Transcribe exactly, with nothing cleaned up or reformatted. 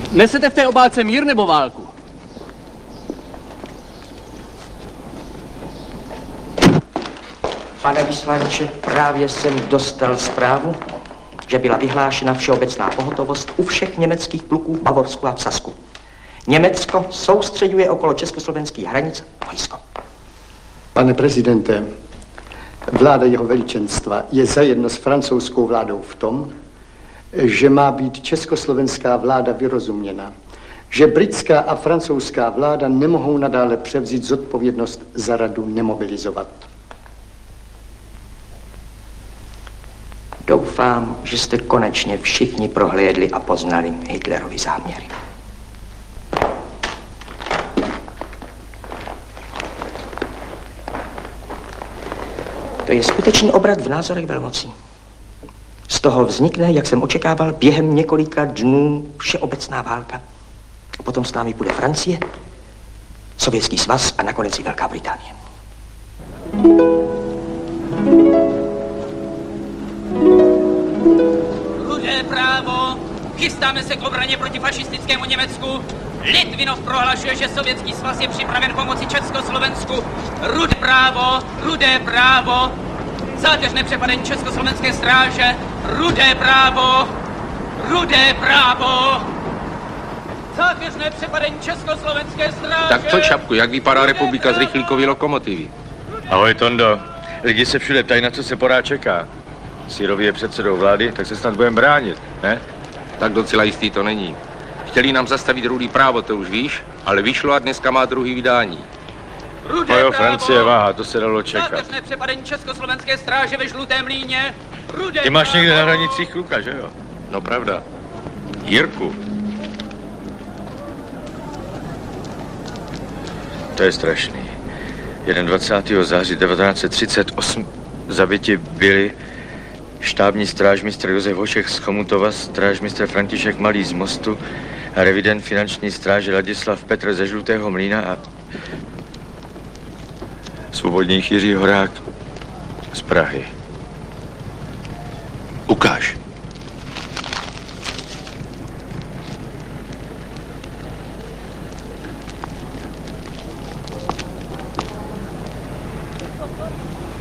Nesete v té obálce mír nebo válku? Pane vyslanče, právě jsem dostal zprávu, že byla vyhlášena všeobecná pohotovost u všech německých pluků v Bavorsku a v Sasku. Německo soustředuje okolo československých hranic vojsko. Pane prezidente, vláda jeho veličenstva je zajedno s francouzskou vládou v tom, že má být československá vláda vyrozuměna, že britská a francouzská vláda nemohou nadále převzít zodpovědnost za radu nemobilizovat. Doufám, že jste konečně všichni prohlédli a poznali Hitlerovy záměry. To je skutečný obrat v názorech velmocí. Z toho vznikne, jak jsem očekával, během několika dnů všeobecná válka. A potom s námi bude Francie, Sovětský svaz a nakonec i Velká Británie. Rudé právo, chystáme se k obraně proti fašistickému Německu. Litvinov prohlašuje, že Sovětský svaz je připraven pomoci Československu. Rudé právo, rudé právo, zátěžné přepadení Československé stráže. Rudé právo, rudé právo, zátěžné přepadení Československé stráže. Tak co, Čapku, jak vypadá republika z rychlíkový lokomotivy? Ahoj, Tondo. Lidi se všude ptají, na co se porá čeká. Sírový je předsedou vlády, tak se snad budeme bránit, ne? Tak docela jistý to není. Chtěli nám zastavit rudý právo, to už víš, ale vyšlo a dneska má druhý vydání. Rudé No jo, právo, Francie váha, to se dalo čekat. zátěžné přepadení Československé stráže ve Žlutém Mlýně. Rudé Ty máš právo. někde na hranicích kluka, že jo? No pravda. Jirku. To je strašný. dvacátého prvního září devatenáct set třicet osm zabiti byli štábní strážmistr Josef Hošek z Chomutova, strážmistr František Malý z Mostu a revident finanční stráže Ladislav Petr ze Žlutého Mlýna a svobodník Jiří Horák z Prahy.